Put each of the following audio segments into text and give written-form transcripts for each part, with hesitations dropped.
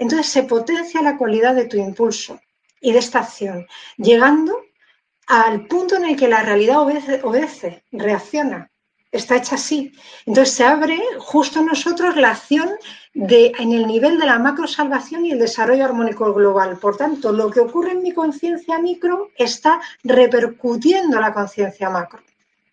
Entonces se potencia la cualidad de tu impulso y de esta acción, llegando al punto en el que la realidad obedece, reacciona. Está hecha así. Entonces se abre justo en nosotros la acción en el nivel de la macrosalvación y el desarrollo armónico global. Por tanto, lo que ocurre en mi conciencia micro está repercutiendo en la conciencia macro.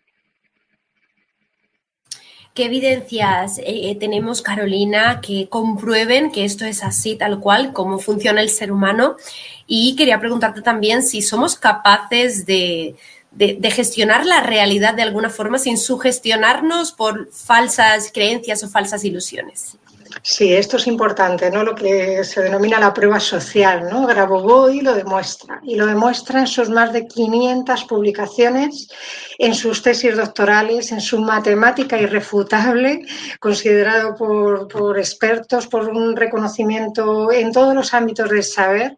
¿Qué evidencias tenemos, Carolina, que comprueben que esto es así, tal cual, cómo funciona el ser humano? Y quería preguntarte también si somos capaces de gestionar la realidad de alguna forma sin sugestionarnos por falsas creencias o falsas ilusiones. Sí, esto es importante, ¿no? Lo que se denomina la prueba social, ¿no? Grabovoi lo demuestra, y lo demuestra en sus más de 500 publicaciones, en sus tesis doctorales, en su matemática irrefutable, considerado por expertos, por un reconocimiento en todos los ámbitos del saber,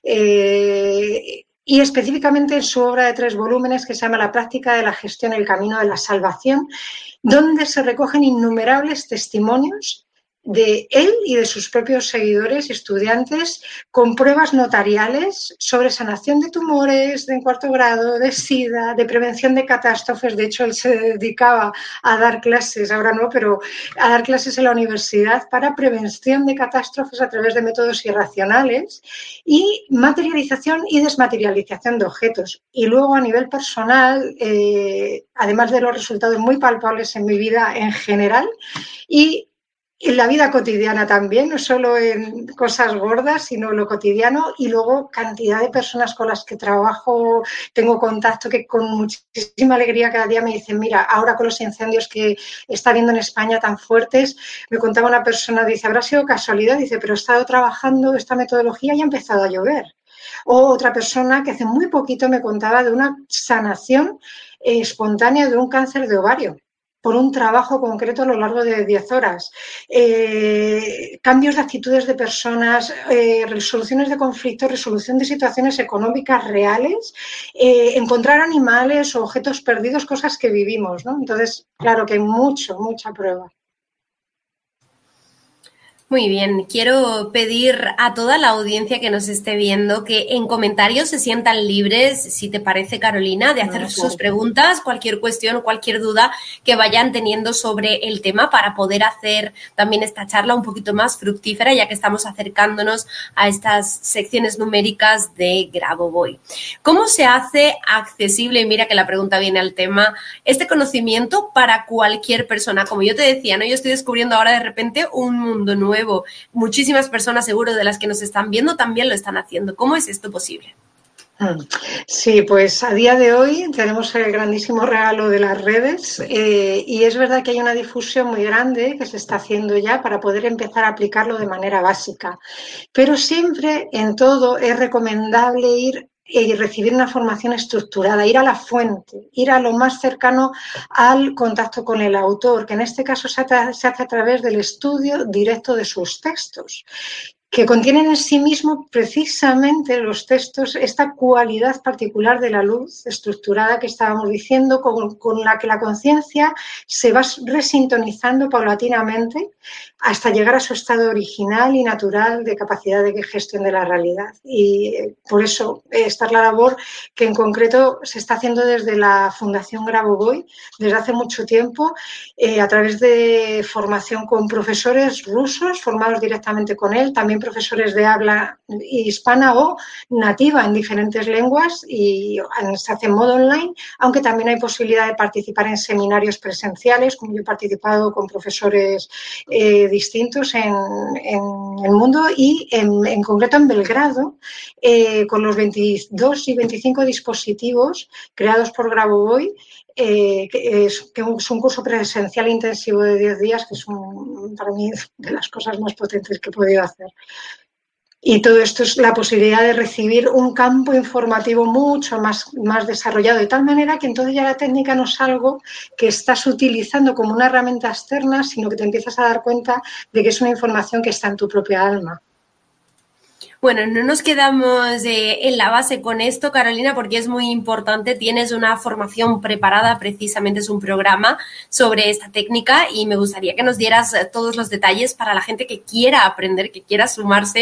y específicamente en su obra de 3 volúmenes que se llama La práctica de la gestión, el camino de la salvación, donde se recogen innumerables testimonios de él y de sus propios seguidores y estudiantes con pruebas notariales sobre sanación de tumores de 4º grado, de SIDA, de prevención de catástrofes. De hecho, él se dedicaba a dar clases, ahora no, pero a dar clases en la universidad para prevención de catástrofes a través de métodos irracionales y materialización y desmaterialización de objetos. Y luego, a nivel personal, además de los resultados muy palpables en mi vida en general y en la vida cotidiana también, no solo en cosas gordas, sino lo cotidiano, y luego cantidad de personas con las que trabajo, tengo contacto, que con muchísima alegría cada día me dicen, mira, ahora con los incendios que está habiendo en España tan fuertes, me contaba una persona, dice, habrá sido casualidad, dice, pero he estado trabajando esta metodología y ha empezado a llover. O otra persona que hace muy poquito me contaba de una sanación espontánea de un cáncer de ovario, por un trabajo concreto a lo largo de 10 horas. Cambios de actitudes de personas, resoluciones de conflictos, resolución de situaciones económicas reales, encontrar animales o objetos perdidos, cosas que vivimos, ¿no? Entonces, claro que hay mucha prueba. Muy bien, quiero pedir a toda la audiencia que nos esté viendo que en comentarios se sientan libres, si te parece, Carolina, de hacer sus preguntas, cualquier cuestión, cualquier duda que vayan teniendo sobre el tema para poder hacer también esta charla un poquito más fructífera, ya que estamos acercándonos a estas secciones numéricas de Grabovoi. ¿Cómo se hace accesible, y mira que la pregunta viene al tema, este conocimiento para cualquier persona? Como yo te decía, ¿no? Yo estoy descubriendo ahora de repente un mundo nuevo. Muchísimas personas, seguro, de las que nos están viendo también lo están haciendo. ¿Cómo es esto posible? Sí, pues a día de hoy tenemos el grandísimo regalo de las redes y es verdad que hay una difusión muy grande que se está haciendo ya para poder empezar a aplicarlo de manera básica. Pero siempre en todo es recomendable ir y recibir una formación estructurada, ir a la fuente, ir a lo más cercano al contacto con el autor, que en este caso se hace a través del estudio directo de sus textos, que contienen en sí mismo precisamente los textos esta cualidad particular de la luz estructurada que estábamos diciendo, con la que la conciencia se va resintonizando paulatinamente hasta llegar a su estado original y natural de capacidad de gestión de la realidad. Y por eso esta es la labor que en concreto se está haciendo desde la Fundación Grabovoi desde hace mucho tiempo, a través de formación con profesores rusos formados directamente con él, también profesores de habla hispana o nativa en diferentes lenguas, y se hace en modo online, aunque también hay posibilidad de participar en seminarios presenciales, como yo he participado con profesores distintos en el mundo, y en concreto en Belgrado, con los 22 y 25 dispositivos creados por Grabovoi, que es un curso presencial intensivo de 10 días, que es para mí de las cosas más potentes que he podido hacer. Y todo esto es la posibilidad de recibir un campo informativo mucho más desarrollado, de tal manera que entonces ya la técnica no es algo que estás utilizando como una herramienta externa, sino que te empiezas a dar cuenta de que es una información que está en tu propia alma. Bueno, no nos quedamos en la base con esto, Carolina, porque es muy importante. Tienes una formación preparada, precisamente es un programa sobre esta técnica, y me gustaría que nos dieras todos los detalles para la gente que quiera aprender, que quiera sumarse